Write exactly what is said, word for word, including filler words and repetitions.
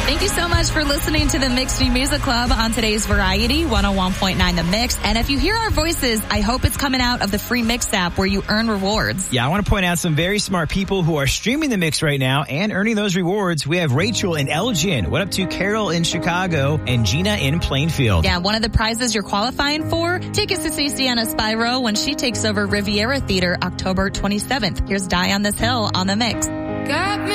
Thank you so much for listening to the Mixed New Music Club on today's Variety one oh one point nine The Mix. And if you hear our voices, I hope it's coming out of the free Mix app where you earn rewards. Yeah, I want to point out some very smart people who are streaming the Mix right now and earning those rewards. We have Rachel in Elgin. What up to Carol in Chicago and Gina in Plainfield? Yeah, one of the prizes you're qualifying for, tickets to see Sienna Spyro when she takes over Riviera Theater October twenty-seventh. Here's Die on This Hill on The Mix. Got me.